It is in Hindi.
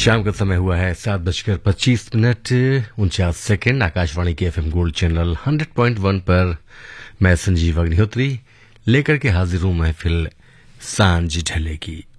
शाम का समय हुआ है 7:25 आकाशवाणी के एफएम गोल्ड चैनल 100.1 पर मैं संजीव अग्निहोत्री लेकर के हाजिर हूं महफिल सांझ ढलेगी।